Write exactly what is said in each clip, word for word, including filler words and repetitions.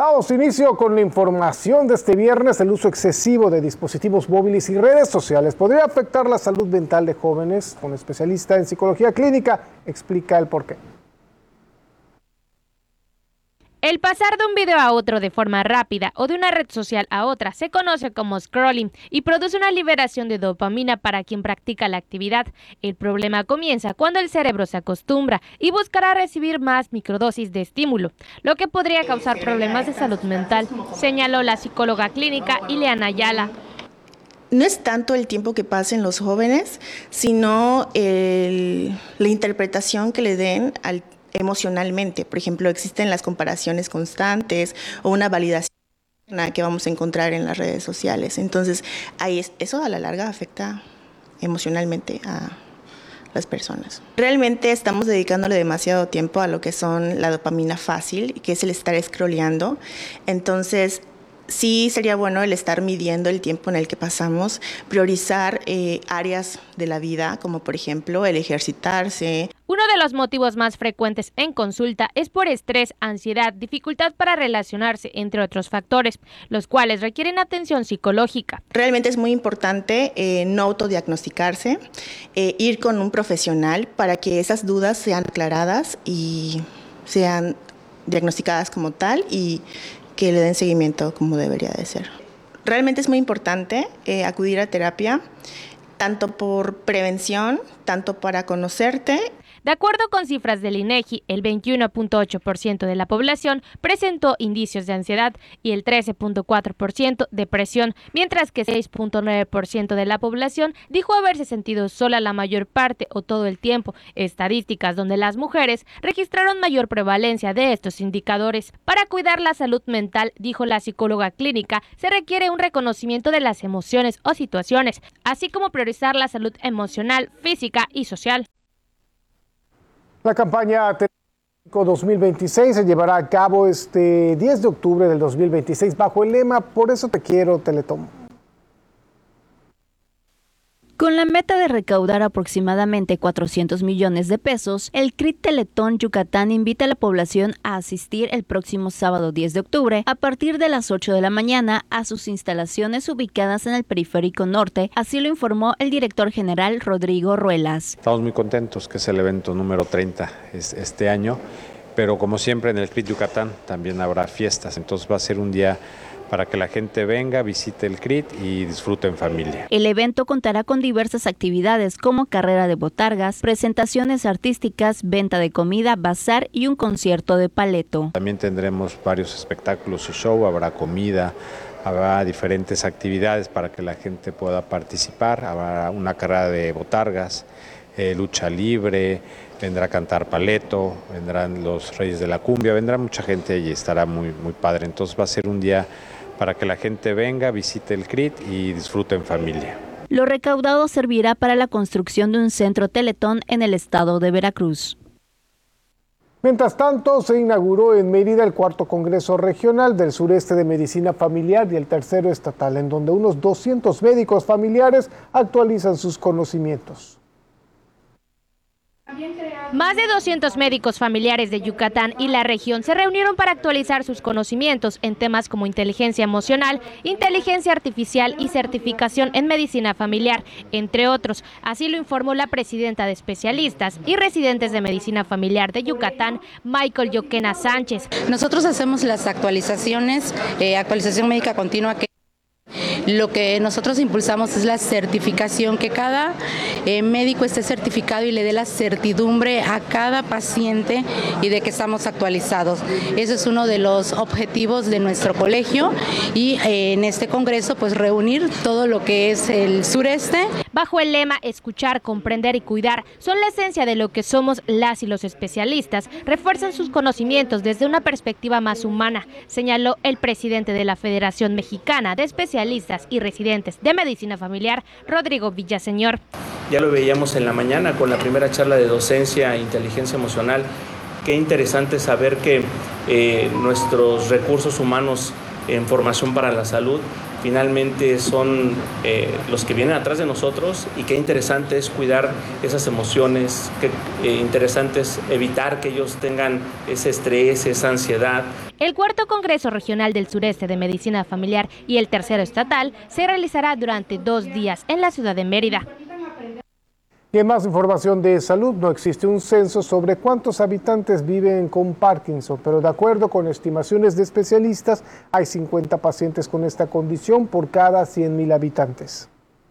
Damos inicio con la información de este viernes. El uso excesivo de dispositivos móviles y redes sociales podría afectar la salud mental de jóvenes. Un especialista en psicología clínica explica el porqué. El pasar de un video a otro de forma rápida o de una red social a otra se conoce como scrolling y produce una liberación de dopamina para quien practica la actividad. El problema comienza cuando el cerebro se acostumbra y buscará recibir más microdosis de estímulo, lo que podría causar problemas de salud mental, señaló la psicóloga clínica Ileana Ayala. No es tanto el tiempo que pasen los jóvenes, sino el, la interpretación que le den al emocionalmente. Por ejemplo, existen las comparaciones constantes o una validación que vamos a encontrar en las redes sociales. Entonces, ahí es, eso a la larga afecta emocionalmente a las personas. Realmente estamos dedicándole demasiado tiempo a lo que son la dopamina fácil, que es el estar scrolleando. Entonces, sí sería bueno el estar midiendo el tiempo en el que pasamos, priorizar eh, áreas de la vida, como por ejemplo el ejercitarse. Uno de los motivos más frecuentes en consulta es por estrés, ansiedad, dificultad para relacionarse, entre otros factores, los cuales requieren atención psicológica. Realmente es muy importante eh, no autodiagnosticarse, eh, ir con un profesional para que esas dudas sean aclaradas y sean diagnosticadas como tal y que le den seguimiento como debería de ser. Realmente es muy importante eh, acudir a terapia, tanto por prevención, tanto para conocerte. De acuerdo con cifras del INEGI, el veintiuno punto ocho por ciento de la población presentó indicios de ansiedad y el trece punto cuatro por ciento depresión, mientras que seis punto nueve por ciento de la población dijo haberse sentido sola la mayor parte o todo el tiempo, estadísticas donde las mujeres registraron mayor prevalencia de estos indicadores. Para cuidar la salud mental, dijo la psicóloga clínica, se requiere un reconocimiento de las emociones o situaciones, así como priorizar la salud emocional, física y social. La campaña Telemédico dos mil veintiséis se llevará a cabo este diez de octubre del dos mil veintiséis bajo el lema Por eso te quiero, Teletón. Con la meta de recaudar aproximadamente cuatrocientos millones de pesos, el C R I T Teletón Yucatán invita a la población a asistir el próximo sábado diez de octubre a partir de las ocho de la mañana a sus instalaciones ubicadas en el Periférico Norte, así lo informó el director general Rodrigo Ruelas. Estamos muy contentos que es el evento número treinta este año, pero como siempre en el C R I T Yucatán también habrá fiestas, entonces va a ser un día para que la gente venga, visite el C R I T y disfrute en familia. El evento contará con diversas actividades como carrera de botargas, presentaciones artísticas, venta de comida, bazar y un concierto de paleto. También tendremos varios espectáculos y show, habrá comida, habrá diferentes actividades para que la gente pueda participar, habrá una carrera de botargas, eh, lucha libre, vendrá a cantar paleto, vendrán los Reyes de la Cumbia, vendrá mucha gente y estará muy, muy padre. Entonces va a ser un día para que la gente venga, visite el C R I T y disfrute en familia. Lo recaudado servirá para la construcción de un centro Teletón en el estado de Veracruz. Mientras tanto, se inauguró en Mérida el cuarto Congreso Regional del Sureste de Medicina Familiar y el tercero estatal, en donde unos doscientos médicos familiares actualizan sus conocimientos. Más de doscientos médicos familiares de Yucatán y la región se reunieron para actualizar sus conocimientos en temas como inteligencia emocional, inteligencia artificial y certificación en medicina familiar, entre otros. Así lo informó la presidenta de especialistas y residentes de medicina familiar de Yucatán, Michael Yoquena Sánchez. Nosotros hacemos las actualizaciones, eh, actualización médica continua que lo que nosotros impulsamos es la certificación, que cada eh, médico esté certificado y le dé la certidumbre a cada paciente y de que estamos actualizados. Ese es uno de los objetivos de nuestro colegio y eh, en este congreso pues reunir todo lo que es el sureste. Bajo el lema escuchar, comprender y cuidar, son la esencia de lo que somos las y los especialistas, refuerzan sus conocimientos desde una perspectiva más humana, señaló el presidente de la Federación Mexicana de Especialistas y Residentes de Medicina Familiar, Rodrigo Villaseñor. Ya lo veíamos en la mañana con la primera charla de docencia e inteligencia emocional. Qué interesante saber que eh, nuestros recursos humanos en formación para la salud finalmente son eh, los que vienen atrás de nosotros, y qué interesante es cuidar esas emociones, qué eh, interesante es evitar que ellos tengan ese estrés, esa ansiedad. El cuarto Congreso Regional del Sureste de Medicina Familiar y el tercero estatal se realizará durante dos días en la ciudad de Mérida. Y en más información de salud, no existe un censo sobre cuántos habitantes viven con Parkinson, pero de acuerdo con estimaciones de especialistas, hay cincuenta pacientes con esta condición por cada cien mil habitantes.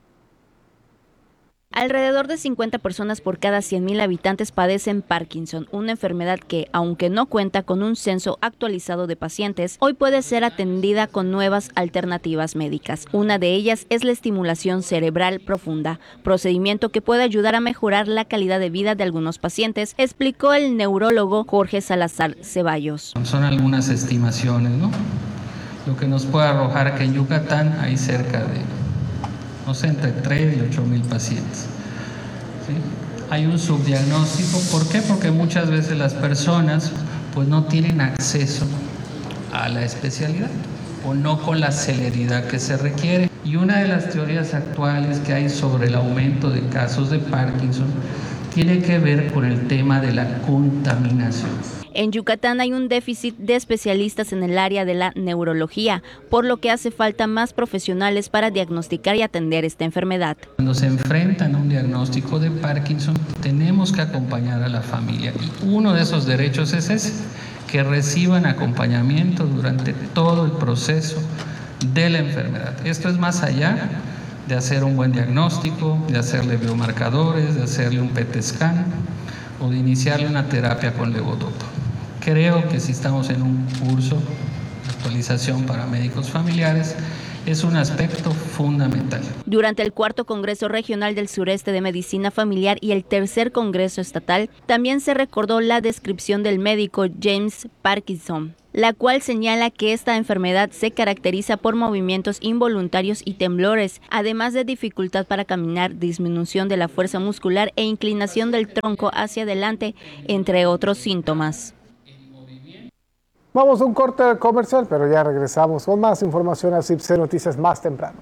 Alrededor de cincuenta personas por cada cien mil habitantes padecen Parkinson, una enfermedad que, aunque no cuenta con un censo actualizado de pacientes, hoy puede ser atendida con nuevas alternativas médicas. Una de ellas es la estimulación cerebral profunda, procedimiento que puede ayudar a mejorar la calidad de vida de algunos pacientes, explicó el neurólogo Jorge Salazar Ceballos. Son algunas estimaciones, ¿no? Lo que nos puede arrojar que en Yucatán hay cerca de no sé, entre tres y ocho mil pacientes. ¿Sí? Hay un subdiagnóstico. ¿Por qué? Porque muchas veces las personas pues no tienen acceso a la especialidad o no con la celeridad que se requiere. Y una de las teorías actuales que hay sobre el aumento de casos de Parkinson tiene que ver con el tema de la contaminación. En Yucatán hay un déficit de especialistas en el área de la neurología, por lo que hace falta más profesionales para diagnosticar y atender esta enfermedad. Cuando se enfrentan a un diagnóstico de Parkinson, tenemos que acompañar a la familia. Y uno de esos derechos es ese, que reciban acompañamiento durante todo el proceso de la enfermedad. Esto es más allá de hacer un buen diagnóstico, de hacerle biomarcadores, de hacerle un P E T scan o de iniciarle una terapia con levodopa. Creo que si estamos en un curso de actualización para médicos familiares, es un aspecto fundamental. Durante el cuarto Congreso Regional del Sureste de Medicina Familiar y el tercer Congreso Estatal, también se recordó la descripción del médico James Parkinson, la cual señala que esta enfermedad se caracteriza por movimientos involuntarios y temblores, además de dificultad para caminar, disminución de la fuerza muscular e inclinación del tronco hacia adelante, entre otros síntomas. Vamos a un corte comercial, pero ya regresamos con más información a C I B C Noticias más temprano.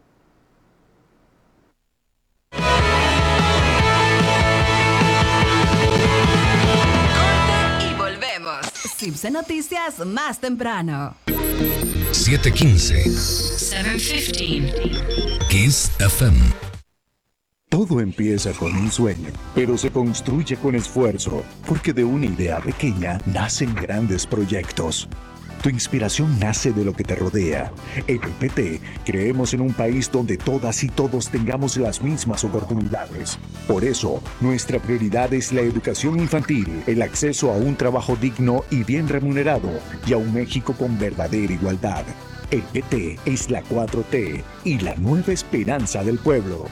Y volvemos. C I B C Noticias más temprano. siete quince. siete quince. Kiss F M. Todo empieza con un sueño, pero se construye con esfuerzo, porque de una idea pequeña nacen grandes proyectos. Tu inspiración nace de lo que te rodea. En el P T creemos en un país donde todas y todos tengamos las mismas oportunidades. Por eso, nuestra prioridad es la educación infantil, el acceso a un trabajo digno y bien remunerado, y a un México con verdadera igualdad. El P T es la cuatro T y la nueva esperanza del pueblo.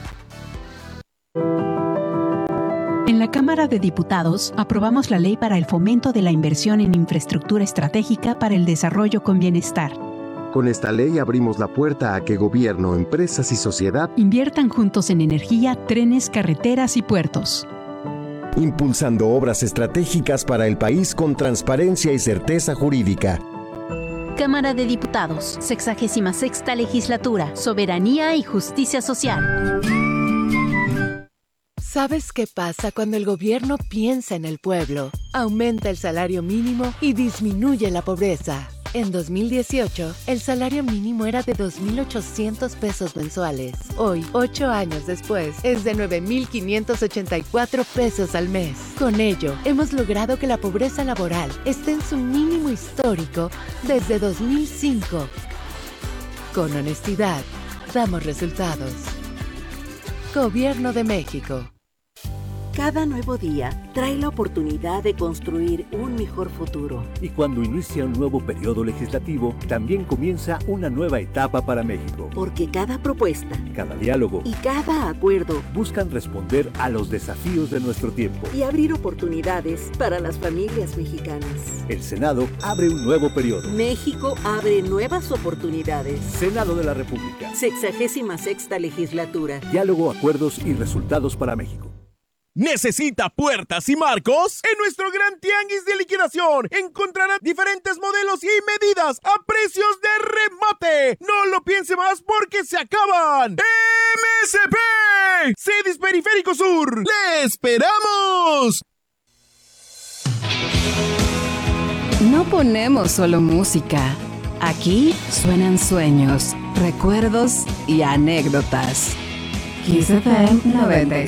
En la Cámara de Diputados aprobamos la ley para el fomento de la inversión en infraestructura estratégica para el desarrollo con bienestar. Con esta ley abrimos la puerta a que gobierno, empresas y sociedad inviertan juntos en energía, trenes, carreteras y puertos. Impulsando obras estratégicas para el país con transparencia y certeza jurídica. Cámara de Diputados, sexagésima sexta legislatura, soberanía y justicia social. ¿Sabes qué pasa cuando el gobierno piensa en el pueblo? Aumenta el salario mínimo y disminuye la pobreza. En dos mil dieciocho, el salario mínimo era de dos mil ochocientos pesos mensuales. Hoy, ocho años después, es de nueve mil quinientos ochenta y cuatro pesos al mes. Con ello, hemos logrado que la pobreza laboral esté en su mínimo histórico desde dos mil cinco. Con honestidad, damos resultados. Gobierno de México. Cada nuevo día trae la oportunidad de construir un mejor futuro. Y cuando inicia un nuevo periodo legislativo, también comienza una nueva etapa para México. Porque cada propuesta, cada diálogo y cada acuerdo buscan responder a los desafíos de nuestro tiempo y abrir oportunidades para las familias mexicanas. El Senado abre un nuevo periodo. México abre nuevas oportunidades. Senado de la República. Sexagésima sexta legislatura. Diálogo, acuerdos y resultados para México. ¿Necesita puertas y marcos? En nuestro gran tianguis de liquidación encontrará diferentes modelos y medidas a precios de remate. No lo piense más porque se acaban. M S P, Cedis Periférico Sur. ¡Le esperamos! No ponemos solo música. Aquí suenan sueños, recuerdos y anécdotas. Kiss F M noventa y